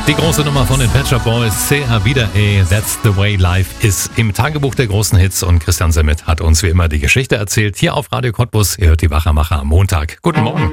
Die große Nummer von den Pet Shop Boys, Sea Vida, That's the Way Life is, im Tagebuch der großen Hits. Und Christian Semmet hat uns wie immer die Geschichte erzählt, hier auf Radio Cottbus. Ihr hört die Wachermacher am Montag. Guten Morgen.